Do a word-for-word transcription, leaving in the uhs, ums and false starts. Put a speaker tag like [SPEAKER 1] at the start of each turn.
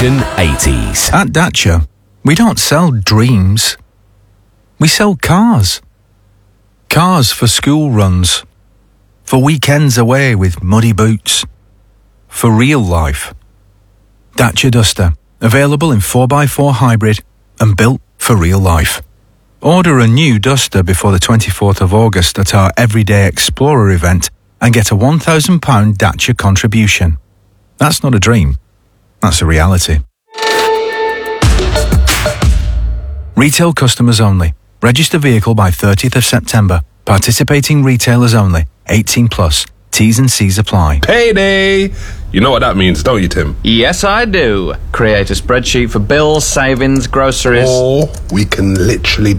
[SPEAKER 1] Generation eighties.
[SPEAKER 2] At Dacia, we don't sell dreams. We sell cars. Cars for school runs. For weekends away with muddy boots. For real life. Dacia Duster. Available in four by four hybrid and built for real life. Order a new Duster before the twenty-fourth of August at our Everyday Explorer event and get a one thousand pounds Dacia contribution. That's not a dream. That's a reality. Retail customers only. Register vehicle by thirtieth of September. Participating retailers only. eighteen plus. T's and C's apply.
[SPEAKER 3] Payday! You know what that means, don't you, Tim?
[SPEAKER 4] Yes, I do. Create a spreadsheet for bills, savings, groceries.
[SPEAKER 3] Or we can literally